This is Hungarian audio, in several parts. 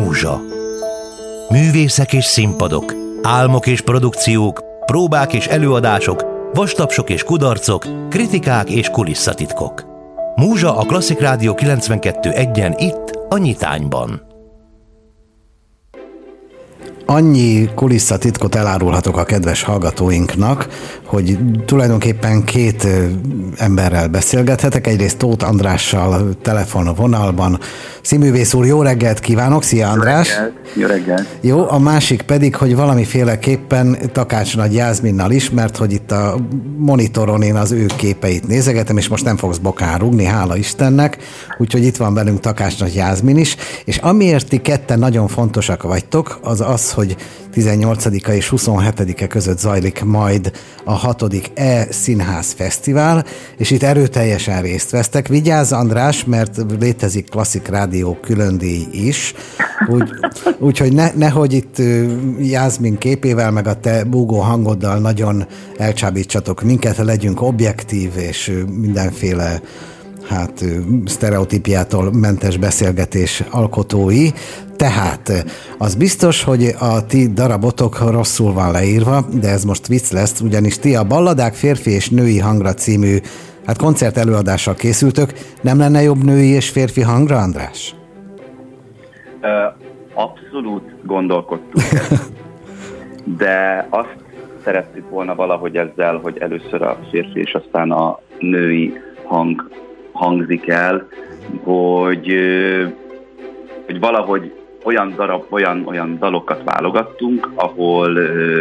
Múzsa. Művészek és színpadok, álmok és produkciók, próbák és előadások, vastapsok és kudarcok, kritikák és kulisszatitkok. Múzsa a Klasszik Rádió 92.1-en itt, a Nyitányban. Annyi kulisszatitkot elárulhatok a kedves hallgatóinknak, hogy tulajdonképpen két emberrel beszélgethetek. Egyrészt Tóth Andrással telefonvonalban. Színművész úr, jó reggelt kívánok! Szia, András! Jó reggelt! Jó, a másik pedig, hogy valamiféleképpen Takács Nagy Jászminnal is, mert hogy itt a monitoron én az ő képeit nézegetem, és most nem fogsz bokán rúgni, hála Istennek, úgyhogy itt van velünk Takács Nagy Jászmin is, és amiért ti ketten nagyon fontosak vagytok, az az, hogy 18-a és 27-e között zajlik majd a 6. E-Színház Fesztivál, és itt erőteljesen részt vesztek. Vigyázz, András, mert létezik Klasszik Rádió különdíj is, úgyhogy nehogy itt Jászmin képével, meg a te búgó hangoddal nagyon elcsábítsatok minket, legyünk objektív és mindenféle sztereotípiától mentes beszélgetés alkotói. Tehát az biztos, hogy a ti darabotok rosszul van leírva, de ez most vicc lesz, ugyanis ti a Balladák férfi és női hangra című koncert előadással készültök. Nem lenne jobb női és férfi hangra, András? Abszolút gondolkodtunk, de azt szerettük volna valahogy ezzel, hogy először a férfi és aztán a női hang hangzik el, hogy valahogy olyan dalokat válogattunk, ahol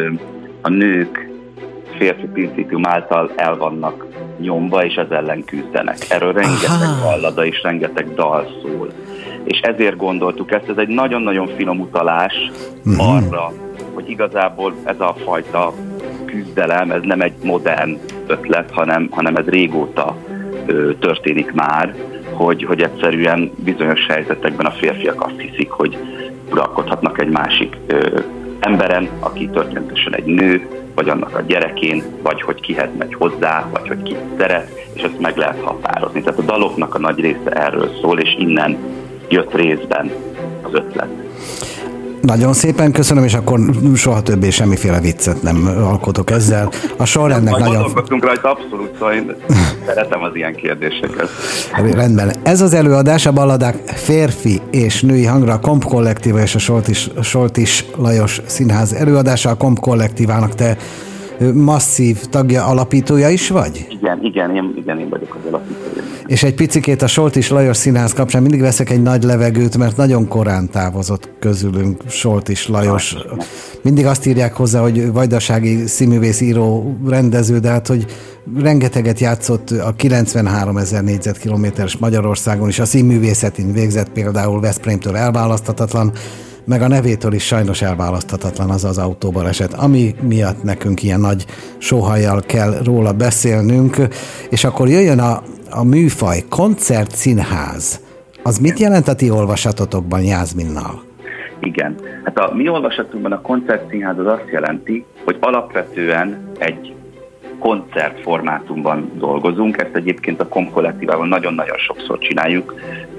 a nők férfi principium által el vannak nyomva, és ez ellen küzdenek. Erről rengeteg ballada és rengeteg dal szól. És ezért gondoltuk ezt, ez egy nagyon-nagyon finom utalás arra, hogy igazából ez a fajta küzdelem, ez nem egy modern ötlet, hanem ez régóta történik már, hogy egyszerűen bizonyos helyzetekben a férfiak azt hiszik, hogy uralkodhatnak egy másik emberen, aki történetesen egy nő, vagy annak a gyerekén, vagy hogy kihez megy hozzá, vagy hogy ki szeret, és ezt meg lehet határozni. Tehát a daloknak a nagy része erről szól, és innen jött részben az ötlet. Nagyon szépen köszönöm, és akkor soha többé semmiféle viccet nem alkotok ezzel. A sorrendnek nagyon... Gondolkodtunk rajta, abszolút, szóval én szeretem az ilyen kérdéseket. Rendben. Ez az előadás a Balladák férfi és női hangra a Komp Kollektíva és a Soltis Lajos Színház előadása. A Komp Kollektívának te masszív tagja, alapítója is vagy? Igen, én vagyok az alapítója. És egy picikét a Soltis Lajos Színház kapcsán mindig veszek egy nagy levegőt, mert nagyon korán távozott közülünk Soltis Lajos. Mindig azt írják hozzá, hogy vajdasági színművész, író, rendező, de hogy rengeteget játszott a 93 000 négyzetkilométeres Magyarországon is, a színművészetén végzett, például Veszprémtől elválaszthatatlan, meg a nevétől is sajnos elválaszthatatlan az az autóbaleset, ami miatt nekünk ilyen nagy sóhajjal kell róla beszélnünk, és akkor jöjjön a műfaj, koncertszínház. Az mit jelent a ti olvasatotokban Jászminnal? Igen, a mi olvasatunkban a koncertszínház az azt jelenti, hogy alapvetően egy koncertformátumban dolgozunk, ezt egyébként a Komp Kollektívával nagyon-nagyon sokszor csináljuk,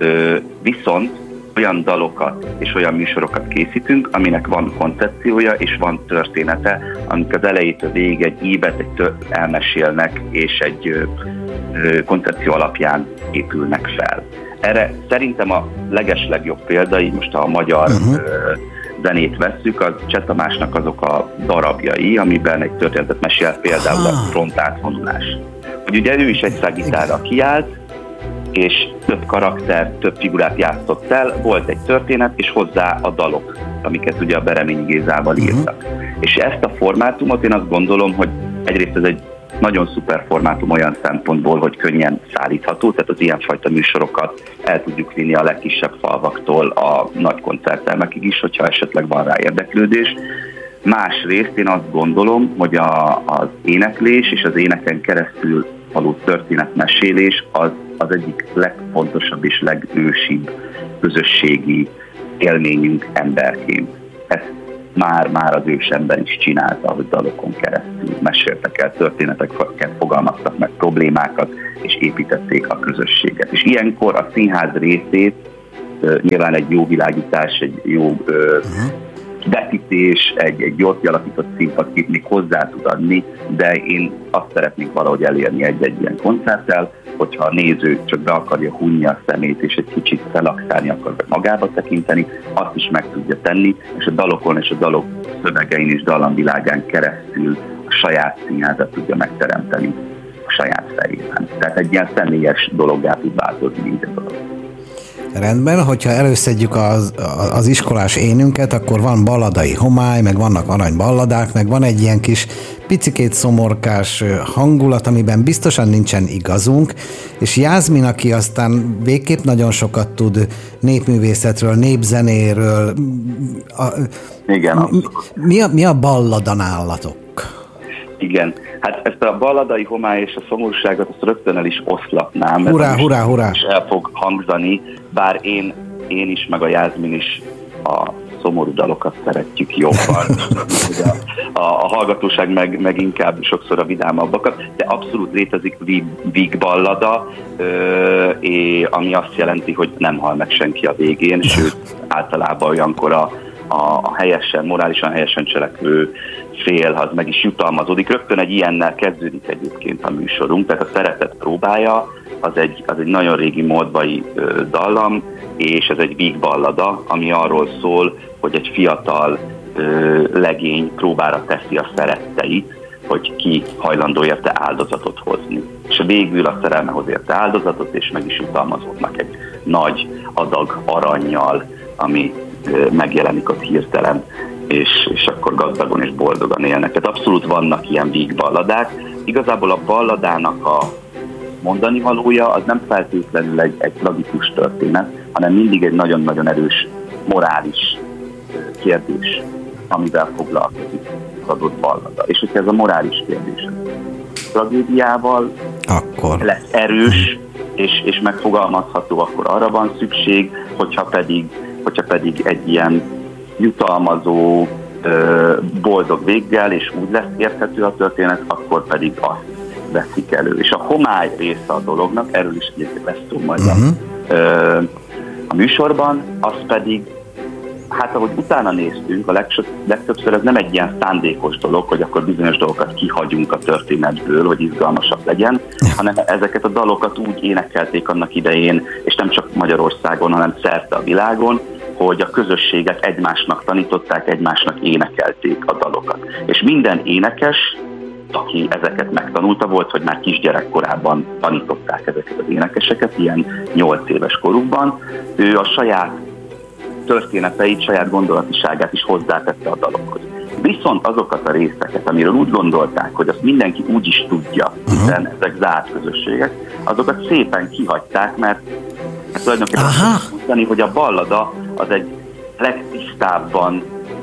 viszont olyan dalokat és olyan műsorokat készítünk, aminek van koncepciója és van története, amik az elejétől végig egy ívet elmesélnek, és egy koncepció alapján épülnek fel. Erre szerintem a legeslegjobb példa, így most a magyar zenét vesszük, az Cseh Tamásnak azok a darabjai, amiben egy történetet mesél, például a frontátvonulás. Hogy ugye ő is egy szágitárra kiállt, és több karakter, több figurát játszott el, volt egy történet, és hozzá a dalok, amiket ugye a Bereményi Gézával írtak. És ezt a formátumot én azt gondolom, hogy egyrészt ez egy nagyon szuper formátum olyan szempontból, hogy könnyen szállítható, tehát az ilyenfajta műsorokat el tudjuk vinni a legkisebb falvaktól a nagy koncerttermekig is, hogyha esetleg van rá érdeklődés. Másrészt én azt gondolom, hogy az éneklés és az éneken keresztül való történetmesélés az egyik legfontosabb és legősibb közösségi élményünk emberként. Ezt már az ősember is csinálta, hogy dalokon keresztül meséltek el történeteket, fogalmaztak meg problémákat, és építették a közösséget. És ilyenkor a színház részét Nyilván egy jó világítás, egy jó vetítés, egy jól kialakított színpadkép még hozzá tud adni, de én azt szeretnék valahogy elérni egy ilyen koncerttel, hogyha a néző csak be akarja hunni a szemét, és egy kicsit relaxálni akar magába tekinteni, azt is meg tudja tenni, és a dalokon és a dalok szövegein és dallamvilágán keresztül a saját színházat tudja megteremteni a saját fejében. Tehát egy ilyen személyes dologgá tud változni így a dolog. Rendben, hogyha előszedjük az iskolás énünket, akkor van balladai homály, meg vannak aranyballadák, meg van egy ilyen kis picikét szomorkás hangulat, amiben biztosan nincsen igazunk, és Jászmin, aki aztán végképp nagyon sokat tud népművészetről, népzenéről. Igen. Mi a ballada nálatok? Igen, hát ezt a balladai homály és a szomorúságot azt rögtön el is oszlatnám, mert hurrá. És el fog hangzani, bár én is, meg a Jászmin is a szomorú dalokat szeretjük jobban. a hallgatóság meg inkább sokszor a vidámabbakat, de abszolút létezik víg ballada, ami azt jelenti, hogy nem hal meg senki a végén, sőt általában olyankor a helyesen, morálisan helyesen cselekvő fél, az meg is jutalmazódik. Rögtön egy ilyennel kezdődik egyébként a műsorunk, tehát a Szeretet próbája, az egy nagyon régi módbai dallam, és ez egy víg ballada, ami arról szól, hogy egy fiatal legény próbára teszi a szeretteit, hogy ki hajlandó érte áldozatot hozni. És végül a szerelme hoz érte áldozatot, és meg is jutalmazódnak egy nagy adag arannyal, ami megjelenik ott hirtelen, és akkor gazdagon és boldogan élnek. Tehát abszolút vannak ilyen víg balladák. Igazából a balladának a mondani valója az nem feltétlenül egy tragikus történet, hanem mindig egy nagyon-nagyon erős morális kérdés, amivel foglalkozik az adott ballada. És hogyha ez a morális kérdés tragédiával akkor lesz erős és megfogalmazható, akkor arra van szükség, hogyha pedig egy ilyen jutalmazó, boldog véggel, és úgy lesz érthető a történet, akkor pedig azt veszik elő. És a homály része a dolognak, erről is lesz szó majd a műsorban, az pedig, hát ahogy utána néztünk, a legtöbbször ez nem egy ilyen szándékos dolog, hogy akkor bizonyos dolgokat kihagyunk a történetből, hogy izgalmasabb legyen, hanem ezeket a dalokat úgy énekelték annak idején, és nem csak Magyarországon, hanem szerte a világon, hogy a közösségek egymásnak tanították, egymásnak énekelték a dalokat. És minden énekes, aki ezeket megtanulta, volt, hogy már kisgyerekkorában tanították ezeket az énekeseket, ilyen 8 éves korukban, ő a saját történeteit, saját gondolatiságát is hozzátette a dalokhoz. Viszont azokat a részeket, amiről úgy gondolták, hogy azt mindenki úgy is tudja, hiszen ezek zárt közösségek, azokat szépen kihagyták, mert tulajdonképpen azt mondani, hogy a ballada az egy legtisztábban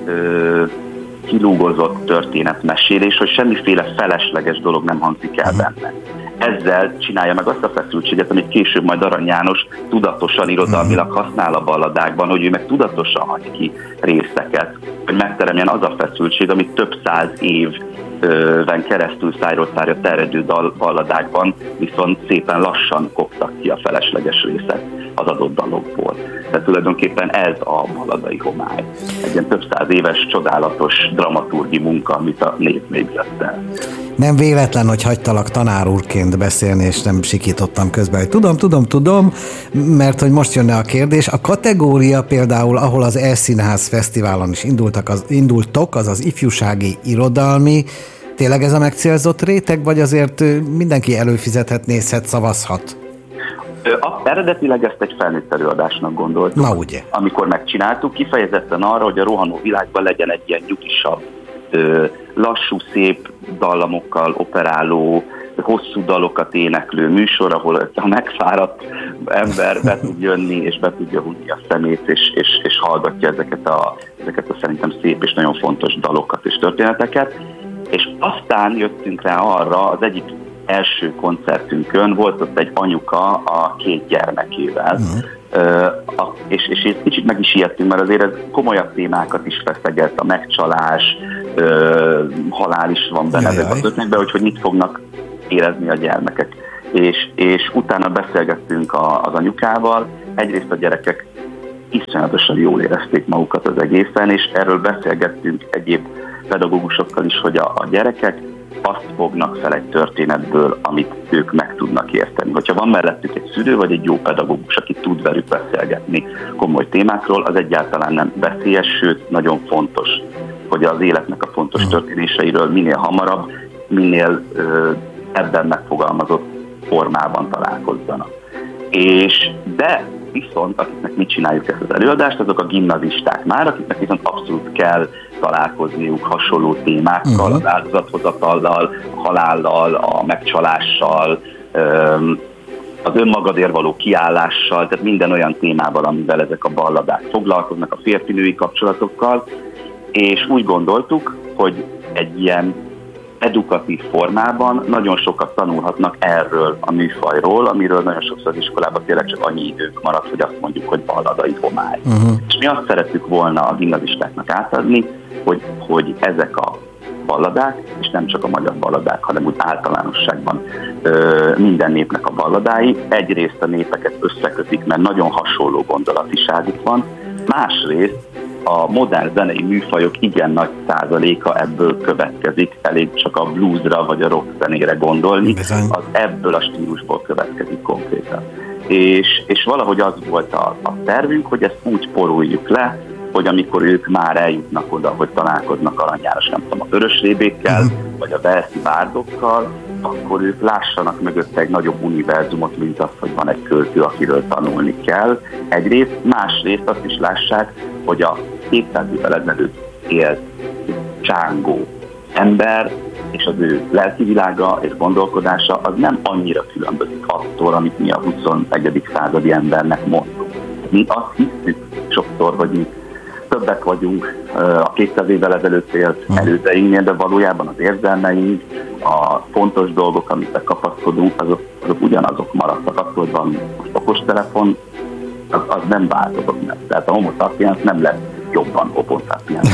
kilúgozott történetmesélés, hogy semmiféle felesleges dolog nem hangzik el benne. Ezzel csinálja meg azt a feszültséget, amit később majd Arany János tudatosan irodalmilag használ a balladákban, hogy ő meg tudatosan hagy ki részeket, hogy megteremjen az a feszültség, amit több 100 évben keresztül szájról szájra terjedő balladákban viszont szépen lassan koptak ki a felesleges részek az adott dalokból. Tehát tulajdonképpen ez a balladai homály. Egy ilyen több 100 éves, csodálatos dramaturgi munka, amit a nép még jött el. Nem véletlen, hogy hagytalak tanár úrként beszélni, és nem sikítottam közben, hogy tudom, mert hogy most jönne a kérdés. A kategória például, ahol az E-színház fesztiválon is indultok, az az ifjúsági irodalmi. Tényleg ez a megcélzott réteg, vagy azért mindenki előfizethet, nézhet, szavazhat? Eredetileg ezt egy felnőtt előadásnak gondoltuk. Na ugye. Amikor megcsináltuk, kifejezetten arra, hogy a rohanó világban legyen egy ilyen nyugisabb, lassú, szép dallamokkal operáló, hosszú dalokat éneklő műsor, ahol a megfáradt ember be tud jönni, és be tudja húzni a szemét, és hallgatja ezeket a szerintem szép és nagyon fontos dalokat és történeteket. És aztán jöttünk rá arra, az egyik első koncertünkön volt ott egy anyuka a 2 gyermekével, és egy kicsit meg is ijedtünk, mert azért ez komolyabb témákat is feszeget, a megcsalás, halál is van benne a történetben, hogy mit fognak érezni a gyermekek. És utána beszélgettünk az anyukával, egyrészt a gyerekek iszonyatosan jól érezték magukat az egészen, és erről beszélgettünk egyéb pedagógusokkal is, hogy a gyerekek azt fognak fel egy történetből, amit ők meg tudnak érteni. Hogyha van mellettük egy szülő, vagy egy jó pedagógus, aki tud velük beszélgetni komoly témákról, az egyáltalán nem veszélyes, sőt, nagyon fontos, hogy az életnek a fontos történéseiről minél hamarabb, minél ebben megfogalmazott formában találkozzanak. De viszont, akiknek mit csináljuk ezt az előadást, azok a gimnazisták már, akiknek viszont abszolút kell találkozniuk hasonló témákkal, az áldozathozatallal, a halállal, a megcsalással, az önmagadért való kiállással, tehát minden olyan témával, amivel ezek a balladák foglalkoznak, a férfi-női kapcsolatokkal, és úgy gondoltuk, hogy egy ilyen edukatív formában nagyon sokat tanulhatnak erről a műfajról, amiről nagyon sokszor az iskolában tényleg csak annyi idők maradt, hogy azt mondjuk, hogy balladai homály. És mi azt szerettük volna a gimnazistáknak átadni, hogy ezek a balladák, és nem csak a magyar balladák, hanem úgy általánosságban minden népnek a balladái, egyrészt a népeket összekötik, mert nagyon hasonló gondolatiságuk van, másrészt a modern zenei műfajok igen nagy százaléka ebből következik, elég csak a bluesra vagy a rock zenére gondolni, az ebből a stílusból következik konkrétan. És valahogy az volt a tervünk, hogy ezt úgy poroljuk le, hogy amikor ők már eljutnak oda, hogy találkoznak Arany János, nem tudom, a Vörösrébékkel, vagy a Velszi bárdokkal, akkor ők lássanak mögött egy nagyobb univerzumot, mint az, hogy van egy költő, akiről tanulni kell. Egyrészt, másrészt azt is lássák, hogy a 200 évvel ezelőtt élt csángó ember, és az ő lelkivilága és gondolkodása az nem annyira különbözik attól, amit mi a 21. századi embernek mondunk. Mi azt hiszük sokszor, hogy mi többek vagyunk a 200 évvel ezelőtt élt elődeinknél, de valójában az érzelmeink, a fontos dolgok, amiket kapaszkodunk, azok ugyanazok maradtak. Attól, hogy van okostelefon, az nem változott meg. Tehát a homo sapiens nem lett jobban homo sapiens.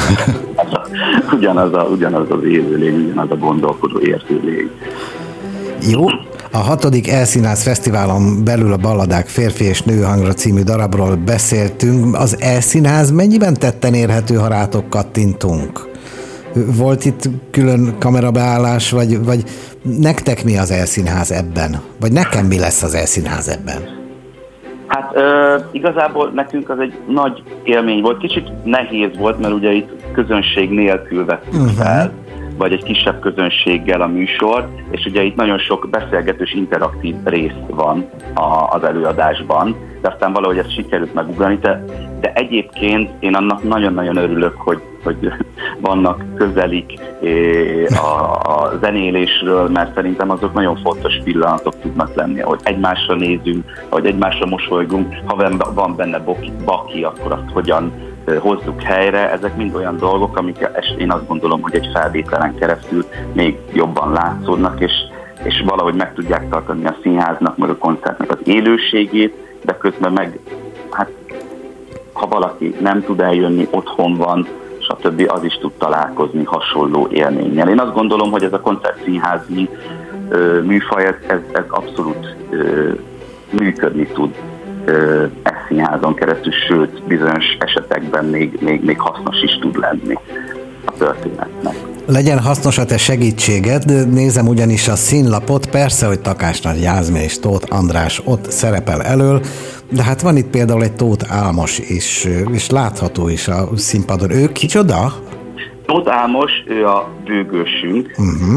ugyanaz az élőlény, ugyanaz a gondolkodó érzőlény. Jó. A 6. Elszínház Fesztiválon belül a Balladák férfi és nő hangra című darabról beszéltünk. Az Elszínház mennyiben tetten érhető, ha rátok kattintunk? Volt itt külön kamerabeállás, vagy nektek mi az Elszínház ebben? Vagy nekem mi lesz az Elszínház ebben? Hát igazából nekünk az egy nagy élmény volt. Kicsit nehéz volt, mert ugye itt közönség nélkül vettük fel, vagy egy kisebb közönséggel a műsor, és ugye itt nagyon sok beszélgetős, interaktív rész van az előadásban, de aztán valahogy ezt sikerült megugrani, de egyébként én annak nagyon-nagyon örülök, hogy vannak közelik a zenélésről, mert szerintem azok nagyon fontos pillanatok tudnak lenni, hogy egymásra nézünk, hogy egymásra mosolygunk, ha van benne baki, akkor azt hogyan hozzuk helyre, ezek mind olyan dolgok, amik én azt gondolom, hogy egy felvételen keresztül még jobban látszódnak, és valahogy meg tudják tartani a színháznak, meg a koncertnek az élőségét, de közben meg, hát ha valaki nem tud eljönni, otthon van, stb., az is tud találkozni hasonló élménnyel. Én azt gondolom, hogy ez a koncertszínházi műfaj, ez abszolút működni tud színházon keresztül, sőt, bizonyos esetekben még hasznos is tud lenni a történetnek. Legyen hasznos a te segítséged, nézem ugyanis a színlapot, persze, hogy Takács Nagy Jászmin és Tóth András ott szerepel elől, de hát van itt például egy Tóth Álmos is, és látható is a színpadon. Ő kicsoda? Tóth Álmos, ő a bőgősünk.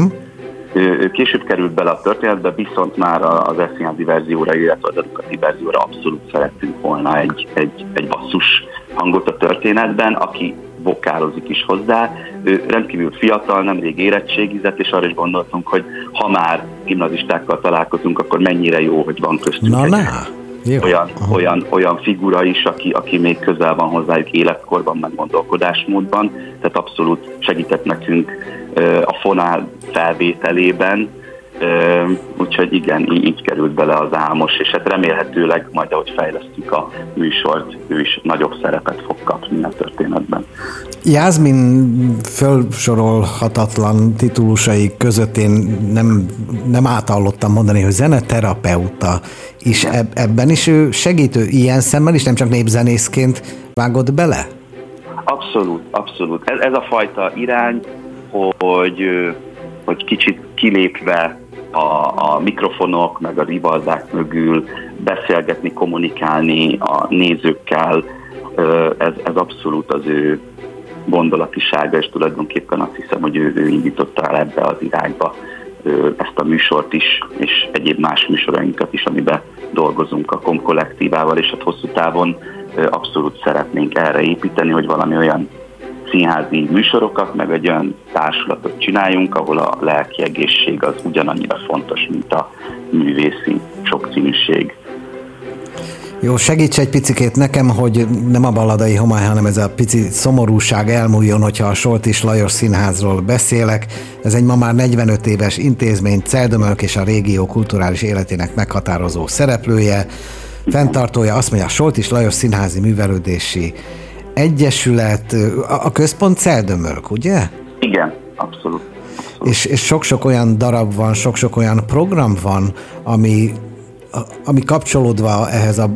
Ő később került bele a történetbe, viszont már az eszínházi verzióra, illetve az edukatív verzióra abszolút szerettünk volna egy basszus hangot a történetben, aki vokálozik is hozzá. Ő rendkívül fiatal, nemrég érettségizett, és arra is gondoltunk, hogy ha már gimnazistákkal találkozunk, akkor mennyire jó, hogy van köztünk olyan figura is, aki még közel van hozzájuk életkorban, meg gondolkodásmódban, tehát abszolút segített nekünk a fonál felvételében, Úgyhogy igen, így került bele az Álmos, és hát remélhetőleg majd, ahogy fejlesztjük a műsort, ő is nagyobb szerepet fog kapni a történetben. Jászmin fölsorolhatatlan titulusai között én nem átallottam mondani, hogy zeneterapeuta is. Ebben is ő segítő ilyen szemmel is, nem csak népzenészként vágott bele? Abszolút. Ez a fajta irány, hogy kicsit kilépve a mikrofonok, meg a rivaldák mögül beszélgetni, kommunikálni a nézőkkel, ez abszolút az ő gondolatisága, és tulajdonképpen azt hiszem, hogy ő indította el ebbe az irányba ezt a műsort is, és egyéb más műsorainkat is, amiben dolgozunk a KOMP kollektívával, és hát hosszú távon abszolút szeretnénk erre építeni, hogy valami olyan színházi műsorokat, meg egy olyan társulatot csináljunk, ahol a lelki egészség az ugyanannyira fontos, mint a művészi sokszínűség. Jó, segíts egy picikét nekem, hogy nem a balladai homály, hanem ez a pici szomorúság elmúljon, hogyha a Soltis Lajos Színházról beszélek. Ez egy ma már 45 éves intézmény, Celldömölk és a régió kulturális életének meghatározó szereplője. Fenntartója azt mondja, a Soltis Lajos Színházi Művelődési Egyesület, a központ Celldömölk, ugye? Igen, abszolút. És sok-sok olyan darab van, sok-sok olyan program van, ami kapcsolódva ehhez a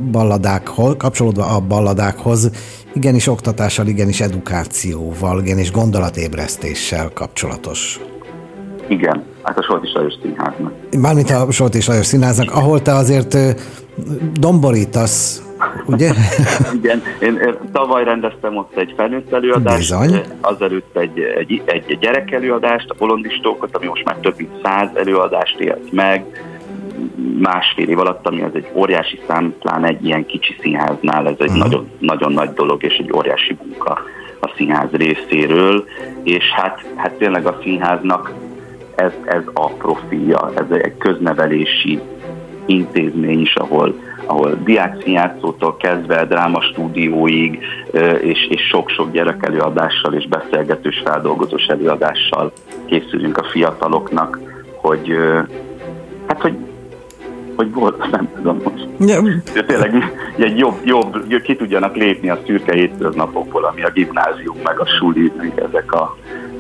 balladákhoz, igenis oktatással, igenis edukációval, igenis gondolatébresztéssel kapcsolatos. Igen, hát a Soltis Lajos Színháznak. Mármint a Soltis Lajos Színháznak, ahol te azért domborítasz, ugye? Igen, én tavaly rendeztem ott egy felnőtt előadást, bizony. Azelőtt egy gyerekelőadást, a bolondistókot, ami most már több mint 100 előadást élt meg, másfél év alatt, ami az egy óriási szám, pláne egy ilyen kicsi színháznál, ez egy nagyon, nagyon nagy dolog, és egy óriási munka a színház részéről, és hát tényleg a színháznak ez a profilja, ez egy köznevelési intézmény is, ahol diákszínjátszótól kezdve drámastúdióig, és sok-sok gyerekelőadással és beszélgetős feldolgozós előadással készülünk a fiataloknak, hogy nem tudom most. Tényleg egy jobb, ki tudjanak lépni a szürke hétköznapokból, ami a gimnázium, meg a suli, meg ezek a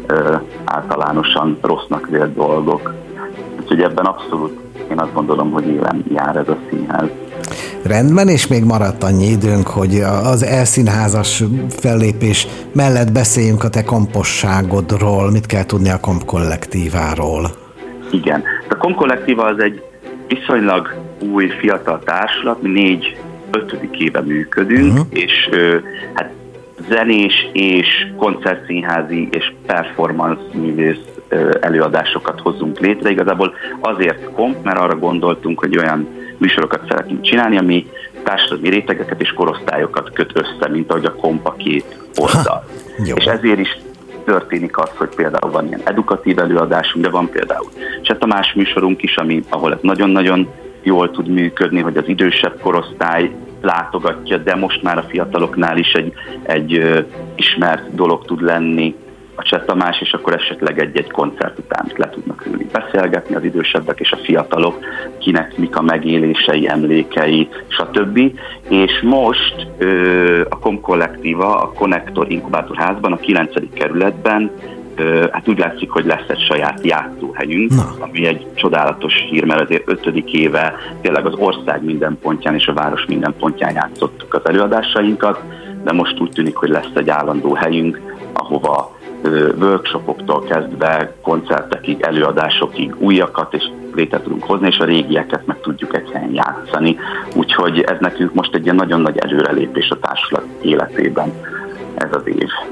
általánosan rossznak vélt dolgok. Úgyhogy ebben abszolút én azt gondolom, hogy élen jár ez a színház. Rendben, és még maradt annyi időnk, hogy az elszínházas fellépés mellett beszéljünk a te komposságodról. Mit kell tudni a KOMP kollektíváról? Igen, a KOMP kollektíva az egy viszonylag új, fiatal társulat, mi 4-5. éve működünk, és hát zenés és koncertszínházi és performance művész előadásokat hozzunk létre. Igazából azért KOMP, mert arra gondoltunk, hogy olyan műsorokat szeretnénk csinálni, ami társadalmi rétegeket és korosztályokat köt össze, mint ahogy a KOMP a két oldal. És ezért is történik az, hogy például van ilyen edukatív előadásunk, de van például Cseh Tamás műsorunk is, ahol ez nagyon-nagyon jól tud működni, hogy az idősebb korosztály látogatja, de most már a fiataloknál is egy ismert dolog tud lenni a Cseh Tamás, és akkor esetleg egy koncert után le tudnak ülni beszélgetni az idősebbek és a fiatalok, kinek mik a megélései, emlékei, stb. És most a KOMP kollektíva a Konnektor Inkubátorházban, a 9. kerületben, hát úgy látszik, hogy lesz egy saját játszóhelyünk, ami egy csodálatos hír, mert azért 5. éve tényleg az ország minden pontján és a város minden pontján játszottuk az előadásainkat, de most úgy tűnik, hogy lesz egy állandó helyünk, ahova workshopoktól kezdve koncertekig, előadásokig újakat és létre tudunk hozni, és a régieket meg tudjuk egy helyen játszani. Úgyhogy ez nekünk most egy ilyen nagyon nagy előrelépés a társulat életében. Ez az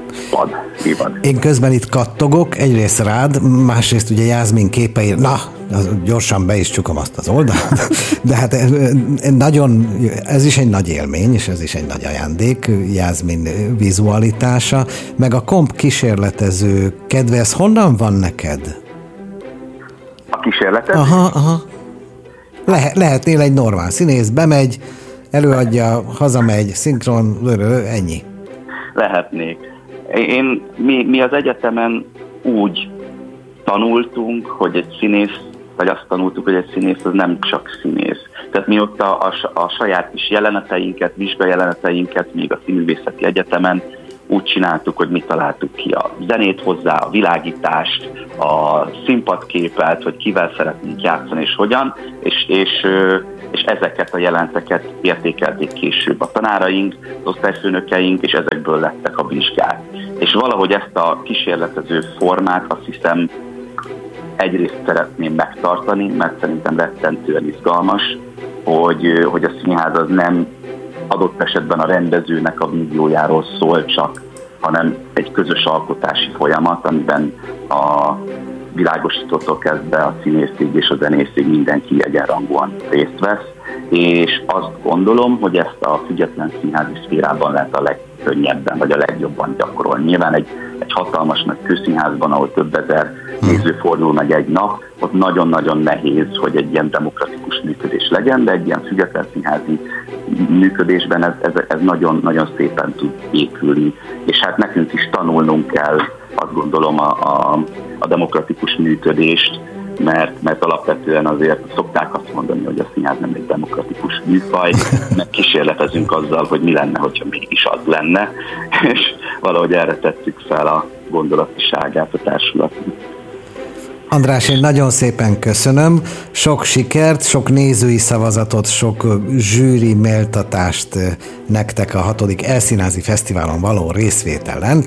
évad. Én közben itt kattogok, egyrészt rád, másrészt ugye Jászmin képei, gyorsan be is csukom azt az oldalt, de hát ez is egy nagy élmény, és ez is egy nagy ajándék, Jászmin vizualitása, meg a KOMP kísérletező kedve, ez honnan van neked? A kísérletet? Aha. Lehetnél egy normál színész, bemegy, előadja, hazamegy, szinkron, ennyi. Lehetnék. Mi az egyetemen úgy tanultunk, hogy egy színész vagy azt tanultuk, hogy egy színész az nem csak színész. Tehát mi ott a saját kis jeleneteinket, vizsgajeleneteinket még a Színművészeti Egyetemen úgy csináltuk, hogy mi találtuk ki a zenét hozzá, a világítást, a színpadképet, hogy kivel szeretnénk játszani és hogyan, és ezeket a jeleneteket értékelték később a tanáraink, az osztályfőnökeink, és ezekből lettek a vizsgák. És valahogy ezt a kísérletező formát azt hiszem egyrészt szeretném megtartani, mert szerintem rettentően izgalmas, hogy a színház az nem adott esetben a rendezőnek a víziójáról szól csak, hanem egy közös alkotási folyamat, amiben a világosítótól kezdve a színészig és a zenészig mindenki egyenrangúan részt vesz, és azt gondolom, hogy ezt a független színházi szférában lehet a legkönnyebben, vagy a legjobban gyakorolni. Nyilván egy hatalmas nagy közszínházban, ahol több ezer néző fordul meg egy nap, ott nagyon-nagyon nehéz, hogy egy ilyen demokratikus működés legyen, de egy ilyen független színházi működésben ez nagyon-nagyon szépen tud épülni. És hát nekünk is tanulnunk kell, azt gondolom, a demokratikus működést, mert alapvetően azért szokták azt mondani, hogy a színház nem egy demokratikus műfaj, meg kísérletezünk azzal, hogy mi lenne, hogyha mégis az lenne, és valahogy erre tettük fel a gondolatiságát a társulatnak. András, én nagyon szépen köszönöm. Sok sikert, sok nézői szavazatot, sok zsűri méltatást nektek a 6. Elszínházi Fesztiválon való részvételen.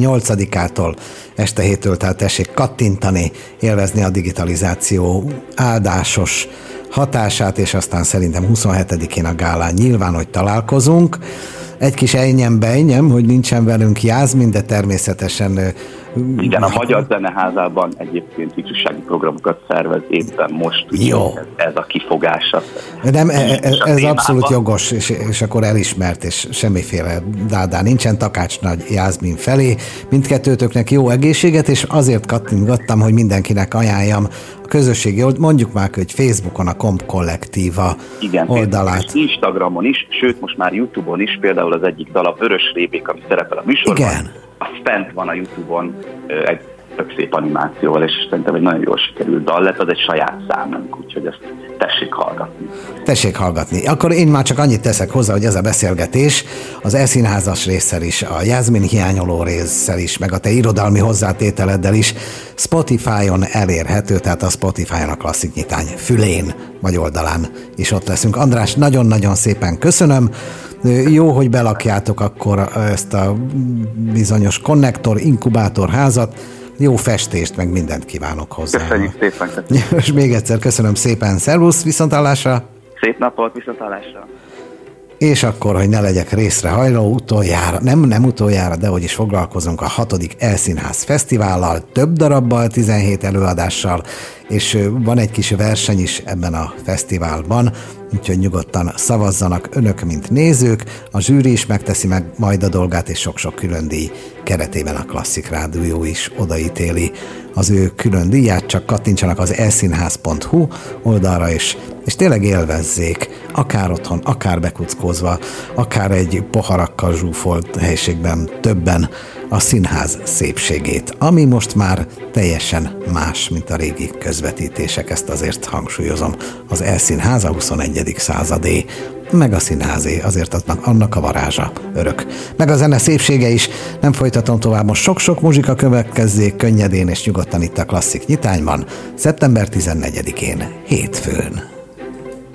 18-ától este 7-től, tehát tessék kattintani, élvezni a digitalizáció áldásos hatását, és aztán szerintem 27-én a gálán nyilván, hogy találkozunk. Egy kis ejnyem, hogy nincsen velünk Jászmin, de természetesen... Igen, a Magyar Zeneházában egyébként ifjúsági programokat szervez éppen most. Jó. Ez a kifogása. Nem, ez abszolút jogos, és akkor elismert, és semmiféle dádá nincsen. Takács Nagy Jászmin felé. Mindkettőtöknek jó egészséget, és azért kattintgattam, hogy mindenkinek ajánljam a közösségi, mondjuk már, hogy Facebookon a Komp Kollektíva oldalát. Igen, Instagramon is, sőt most már YouTube-on is, például az egyik dal, a Vörös Rébék, ami szerepel a műsorban. Igen. Az fent van a YouTube-on egy tök szép animációval, és szerintem egy nagyon jól sikerült dal lett, az egy saját számunk, úgyhogy ezt tessék hallgatni. Tessék hallgatni. Akkor én már csak annyit teszek hozzá, hogy ez a beszélgetés az elszínházas résszel is, a Jászmin hiányoló résszel is, meg a te irodalmi hozzátételeddel is Spotify-on elérhető, tehát a Spotify-on a Klasszik Nyitány fülén vagy oldalán is ott leszünk. András, nagyon-nagyon szépen köszönöm. Jó, hogy belakjátok akkor ezt a bizonyos konnektor, inkubátor házat. Jó festést, meg mindent kívánok hozzá. Köszönjük szépen. És még egyszer köszönöm szépen. Szervusz, viszonthallásra! Szép napot, viszonthallásra! És akkor, hogy ne legyek részrehajló, utoljára, nem utoljára, de hogy is foglalkozunk a 6. Elszínház Fesztivállal, több darabbal, 17 előadással, és van egy kis verseny is ebben a fesztiválban, úgyhogy nyugodtan szavazzanak önök, mint nézők, a zsűri is megteszi meg majd a dolgát, és sok-sok külön díj keretében a Klasszik Rádió is odaítéli az ő külön díját, csak kattintsanak az elszínház.hu oldalra, és tényleg élvezzék, akár otthon, akár bekuckózva, akár egy poharakkal zsúfolt helységben többen a színház szépségét, ami most már teljesen más, mint a régi közvetítések, ezt azért hangsúlyozom. Az Elszínház a 21. századé, meg a színházé, azért annak a varázsa örök. Meg a zene szépsége is. Nem folytatom tovább, most sok-sok muzsika következzék könnyedén és nyugodtan itt a Klasszik Nyitányban, szeptember 14-én, hétfőn.